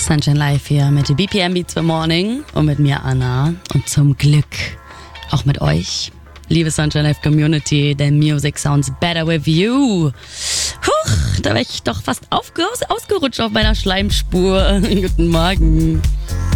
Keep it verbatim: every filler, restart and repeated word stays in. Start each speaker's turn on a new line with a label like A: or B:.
A: Sunshine Live hier mit B P M Beats for Morning und mit mir Anna und zum Glück auch mit euch, liebe Sunshine Live Community, the music sounds better with you. Huch, da wäre ich doch fast aufge- ausgerutscht auf meiner Schleimspur. Guten Morgen.